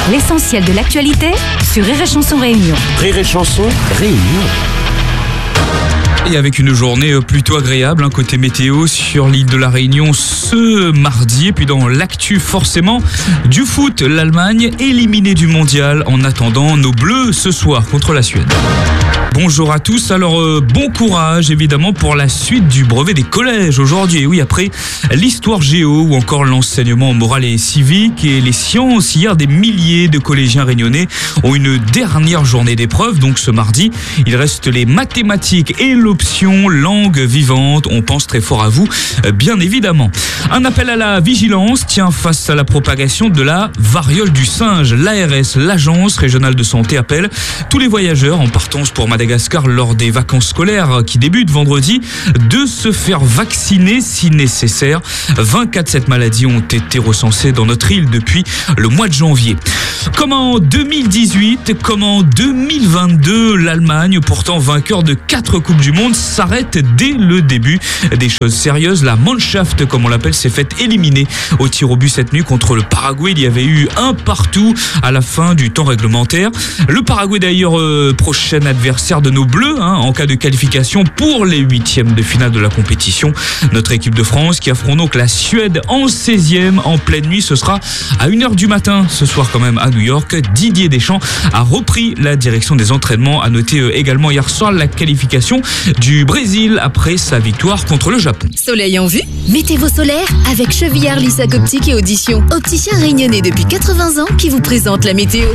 L'essentiel de l'actualité sur Rire et Chanson Réunion. Rire et Chanson Réunion. Et avec une journée plutôt agréable, côté météo sur l'île de la Réunion ce mardi. Et puis dans l'actu forcément du foot, l'Allemagne éliminée du mondial en attendant nos Bleus ce soir contre la Suède. Bonjour à tous, alors bon courage évidemment pour la suite du brevet des collèges aujourd'hui. Et oui, après l'histoire géo ou encore l'enseignement moral et civique et les sciences, hier des milliers de collégiens réunionnais ont une dernière journée d'épreuve. Donc ce mardi, il reste les mathématiques et l'option langue vivante. On pense très fort à vous, bien évidemment. Un appel à la vigilance, face à la propagation de la variole du singe. L'ARS, l'Agence régionale de santé, appelle tous les voyageurs en partance pour Madagascar lors des vacances scolaires qui débutent vendredi de se faire vacciner si nécessaire. 20 cas de cette maladie ont été recensés dans notre île depuis le mois de janvier. Comme en 2018, comme en 2022, l'Allemagne, pourtant vainqueur de 4 Coupes du Monde, s'arrête dès le début des choses sérieuses. La Mannschaft, comme on l'appelle, s'est faite éliminer au tir au but cette nuit contre le Paraguay. Il y avait eu 1-1 à la fin du temps réglementaire. Le Paraguay d'ailleurs prochain adversaire de nos Bleus en cas de qualification pour les 8e de finale de la compétition. Notre équipe de France qui affronte donc la Suède en 16e en pleine nuit. Ce sera à 1h du matin ce soir quand même à New York. Didier Deschamps a repris la direction des entraînements. A noté également hier soir la qualification du Brésil après sa victoire contre le Japon. Soleil en vue? Mettez vos solaires avec Chevillard Lissac Optique et Audition. Opticien réunionnais depuis 80 ans qui vous présente la météo.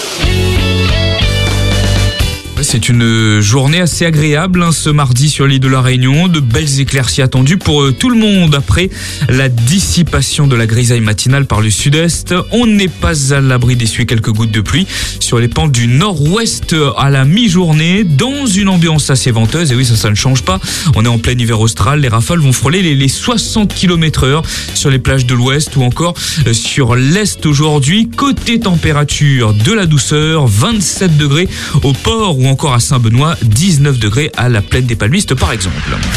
C'est une journée assez agréable ce mardi sur l'île de la Réunion. De belles éclaircies attendues pour tout le monde après la dissipation de la grisaille matinale par le sud-est. On n'est pas à l'abri d'essuyer quelques gouttes de pluie sur les pentes du nord-ouest à la mi-journée dans une ambiance assez venteuse. Et oui, ça ne change pas. On est en plein hiver austral. Les rafales vont frôler les 60 km/h sur les plages de l'ouest ou encore sur l'est aujourd'hui. Côté température, de la douceur, 27 degrés au port ou encore à Saint-Benoît, 19 degrés à la plaine des Palmistes par exemple.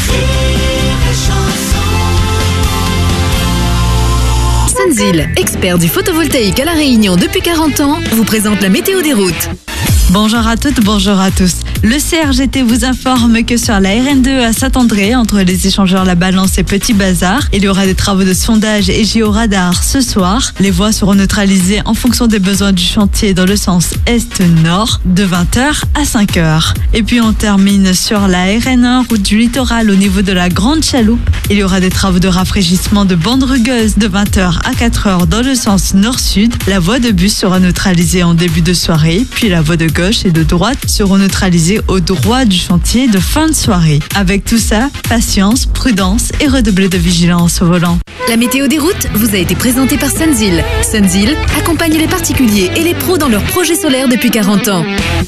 Sunzil, expert du photovoltaïque à La Réunion depuis 40 ans, vous présente la météo des routes. Bonjour à toutes, bonjour à tous. Le CRGT vous informe que sur la RN2 à Saint-André, entre les échangeurs La Balance et Petit Bazar, il y aura des travaux de sondage et géoradar ce soir. Les voies seront neutralisées en fonction des besoins du chantier dans le sens est-nord de 20h à 5h. Et puis on termine sur la RN1, route du littoral au niveau de la Grande Chaloupe. Il y aura des travaux de rafraîchissement de bandes rugueuses de 20h à 4h dans le sens nord-sud. La voie de bus sera neutralisée en début de soirée, puis la voie de gauche et de droite seront neutralisées au droit du chantier de fin de soirée. Avec tout ça, patience, prudence et redoubler de vigilance au volant. La météo des routes vous a été présentée par Sunzil. Sunzil accompagne les particuliers et les pros dans leurs projets solaires depuis 40 ans.